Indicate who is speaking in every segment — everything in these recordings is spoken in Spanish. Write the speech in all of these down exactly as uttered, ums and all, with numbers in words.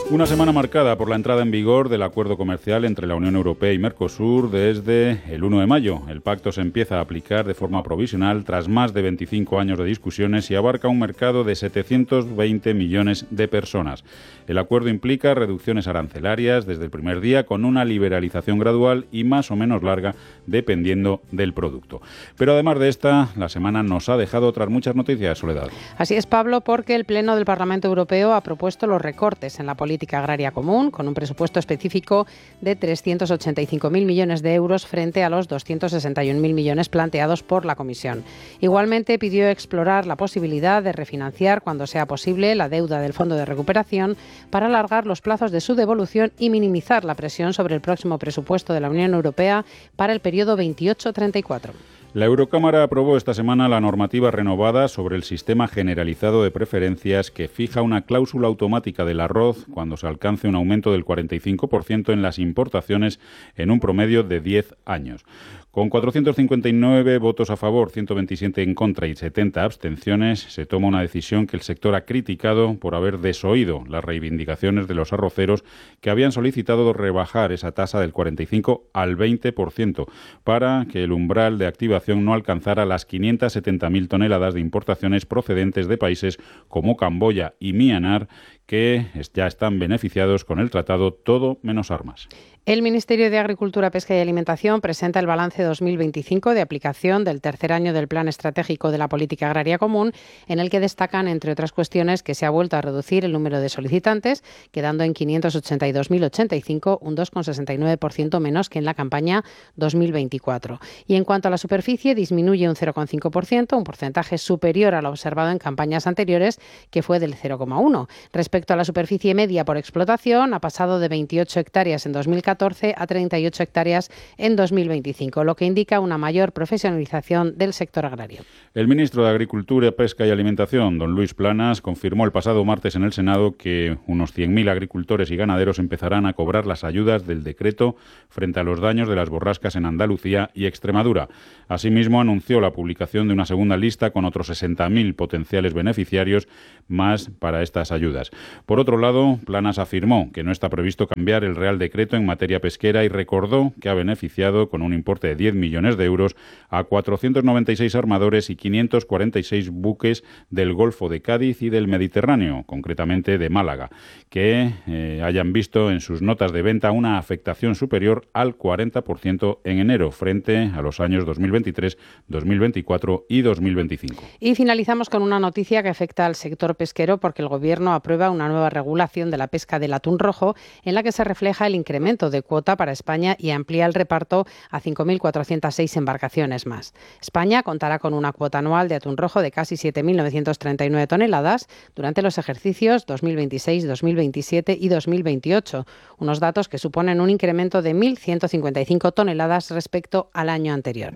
Speaker 1: Una semana marcada por la entrada en vigor del acuerdo comercial entre la Unión Europea y Mercosur desde el uno de mayo. El pacto se empieza a aplicar de forma provisional tras más de veinticinco años de discusiones y abarca un mercado de setecientos veinte millones de personas. El acuerdo implica reducciones arancelarias desde el primer día con una liberalización gradual y más o menos larga dependiendo del producto. Pero además de esta, la semana nos ha dejado otras muchas noticias, Soledad.
Speaker 2: Así es, Pablo, porque el Pleno del Parlamento Europeo ha propuesto los recortes en la política agraria común, con un presupuesto específico de trescientos ochenta y cinco mil millones de euros frente a los doscientos sesenta y un mil millones planteados por la Comisión. Igualmente pidió explorar la posibilidad de refinanciar, cuando sea posible, la deuda del Fondo de Recuperación para alargar los plazos de su devolución y minimizar la presión sobre el próximo presupuesto de la Unión Europea para el periodo veintiocho treinta y cuatro.
Speaker 1: La Eurocámara aprobó esta semana la normativa renovada sobre el sistema generalizado de preferencias que fija una cláusula automática del arroz cuando se alcance un aumento del cuarenta y cinco por ciento en las importaciones en un promedio de diez años. Con cuatrocientos cincuenta y nueve votos a favor, ciento veintisiete en contra y setenta abstenciones, se toma una decisión que el sector ha criticado por haber desoído las reivindicaciones de los arroceros que habían solicitado rebajar esa tasa del cuarenta y cinco al veinte por ciento para que el umbral de activación no alcanzara las quinientas setenta mil toneladas de importaciones procedentes de países como Camboya y Myanmar, que ya están beneficiados con el tratado todo menos armas.
Speaker 2: El Ministerio de Agricultura, Pesca y Alimentación presenta el balance dos mil veinticinco de aplicación del tercer año del Plan Estratégico de la Política Agraria Común, en el que destacan, entre otras cuestiones, que se ha vuelto a reducir el número de solicitantes, quedando en quinientos ochenta y dos mil ochenta y cinco, un dos coma sesenta y nueve por ciento menos que en la campaña dos mil veinticuatro. Y en cuanto a la superficie, disminuye un cero coma cinco por ciento, un porcentaje superior al observado en campañas anteriores, que fue del cero coma uno por ciento. Respecto a la superficie media por explotación, ha pasado de veintiocho hectáreas en dos mil catorce a treinta y ocho hectáreas en dos mil veinticinco, lo que indica una mayor profesionalización del sector agrario.
Speaker 1: El ministro de Agricultura, Pesca y Alimentación, don Luis Planas, confirmó el pasado martes en el Senado que unos cien mil agricultores y ganaderos empezarán a cobrar las ayudas del decreto frente a los daños de las borrascas en Andalucía y Extremadura. Asimismo, anunció la publicación de una segunda lista con otros sesenta mil potenciales beneficiarios más para estas ayudas. Por otro lado, Planas afirmó que no está previsto cambiar el Real Decreto en materia pesquera y recordó que ha beneficiado con un importe de diez millones de euros a cuatrocientos noventa y seis armadores y quinientos cuarenta y seis buques del Golfo de Cádiz y del Mediterráneo, concretamente de Málaga, que eh, hayan visto en sus notas de venta una afectación superior al cuarenta por ciento en enero frente a los años dos mil veintitrés, dos mil veinticuatro y dos mil veinticinco.
Speaker 2: Y finalizamos con una noticia que afecta al sector pesquero, porque el Gobierno aprueba una nueva regulación de la pesca del atún rojo en la que se refleja el incremento de cuota para España y amplía el reparto a cinco mil cuatrocientas seis embarcaciones más. España contará con una cuota anual de atún rojo de casi siete mil novecientas treinta y nueve toneladas durante los ejercicios dos mil veintiséis, dos mil veintisiete y dos mil veintiocho, unos datos que suponen un incremento de mil ciento cincuenta y cinco toneladas respecto al año anterior.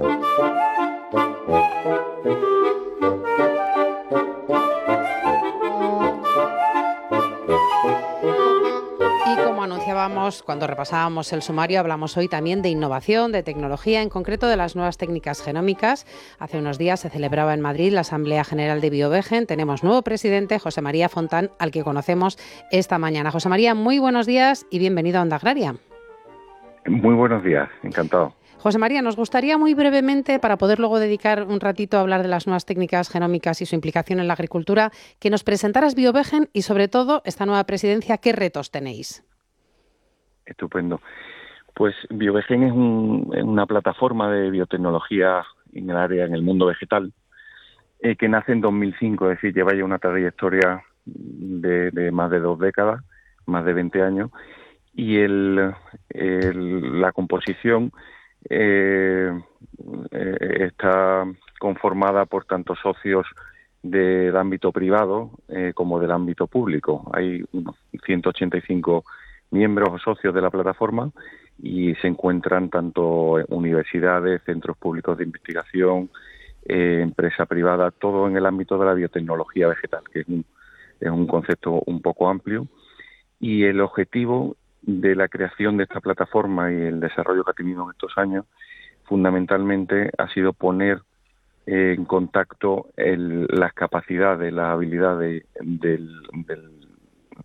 Speaker 2: Anunciábamos cuando repasábamos el sumario, hablamos hoy también de innovación, de tecnología, en concreto de las nuevas técnicas genómicas. Hace unos días se celebraba en Madrid la Asamblea General de Biovegen. Tenemos nuevo presidente, José María Fontán, al que conocemos esta mañana. José María, muy buenos días y bienvenido a Onda Agraria.
Speaker 3: Muy buenos días, encantado.
Speaker 2: José María, nos gustaría muy brevemente, para poder luego dedicar un ratito a hablar de las nuevas técnicas genómicas y su implicación en la agricultura, que nos presentaras Biovegen y, sobre todo, esta nueva presidencia, ¿qué retos tenéis?
Speaker 3: Estupendo. Pues Biovegen es, un, es una plataforma de biotecnología en el área, en el mundo vegetal, eh, que nace en dos mil cinco, es decir, lleva ya una trayectoria de, de más de dos décadas, más de veinte años, y el, el, la composición eh, eh, está conformada por tanto socios del ámbito privado eh, como del ámbito público. Hay unos ciento ochenta y cinco miembros o socios de la plataforma y se encuentran tanto universidades, centros públicos de investigación, eh, empresa privada, todo en el ámbito de la biotecnología vegetal, que es un, es un concepto un poco amplio. Y el objetivo de la creación de esta plataforma y el desarrollo que ha tenido en estos años, fundamentalmente ha sido poner eh, en contacto el, las capacidades, las habilidades del, del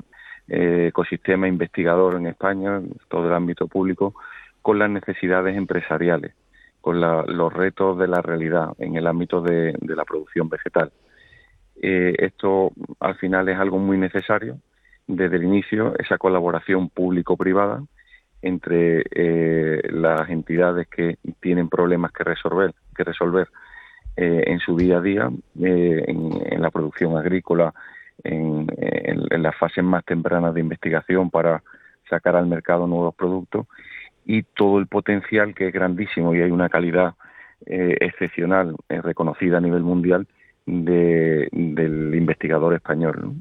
Speaker 3: eh, ecosistema investigador en España, todo el ámbito público, con las necesidades empresariales, con la, los retos de la realidad en el ámbito de, de la producción vegetal. Eh, esto al final es algo muy necesario desde el inicio, esa colaboración público-privada entre eh, las entidades que tienen problemas que resolver, que resolver eh, en su día a día, eh, en, en la producción agrícola, en, en, en las fases más tempranas de investigación para sacar al mercado nuevos productos, y todo el potencial que es grandísimo y hay una calidad eh, excepcional, eh, reconocida a nivel mundial de, del investigador español, ¿no?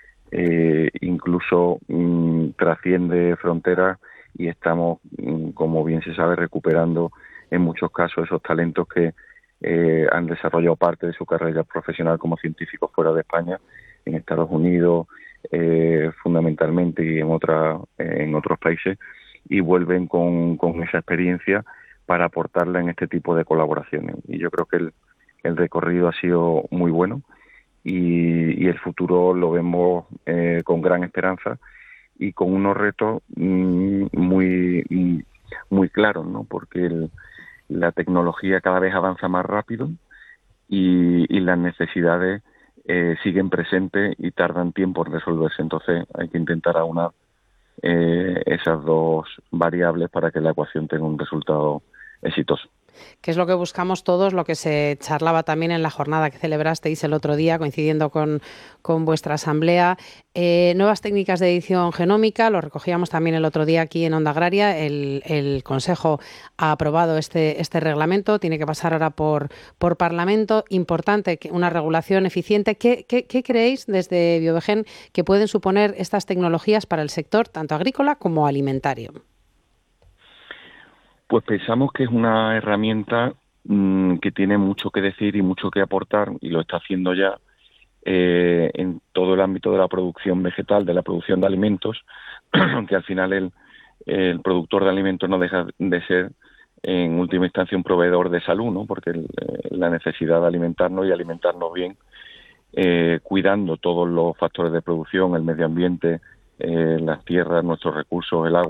Speaker 3: Eh, incluso mmm, trasciende fronteras y estamos, mmm, como bien se sabe, recuperando en muchos casos esos talentos que eh, han desarrollado parte de su carrera profesional como científicos fuera de España, en Estados Unidos eh, fundamentalmente y en, otra, eh, en otros países, y vuelven con, con esa experiencia para aportarla en este tipo de colaboraciones. Y yo creo que el, el recorrido ha sido muy bueno y, y el futuro lo vemos eh, con gran esperanza y con unos retos mm, muy muy claros, ¿no? Porque el, la tecnología cada vez avanza más rápido y, y las necesidades eh, siguen presentes y tardan tiempo en resolverse. Entonces hay que intentar aunar eh, esas dos variables para que la ecuación tenga un resultado exitoso.
Speaker 2: Que es lo que buscamos todos, lo que se charlaba también en la jornada que celebrasteis el otro día, coincidiendo con, con vuestra asamblea. Eh, nuevas técnicas de edición genómica, lo recogíamos también el otro día aquí en Onda Agraria. El, el Consejo ha aprobado este, este reglamento, tiene que pasar ahora por, por Parlamento. Importante, una regulación eficiente. ¿Qué, qué, qué creéis desde Biovegen que pueden suponer estas tecnologías para el sector, tanto agrícola como alimentario?
Speaker 3: Pues pensamos que es una herramienta mmm, que tiene mucho que decir y mucho que aportar, y lo está haciendo ya eh, en todo el ámbito de la producción vegetal, de la producción de alimentos, que al final el, el productor de alimentos no deja de ser, en última instancia, un proveedor de salud, ¿no? Porque el, la necesidad de alimentarnos y alimentarnos bien, eh, cuidando todos los factores de producción, el medio ambiente, eh, las tierras, nuestros recursos, el agua,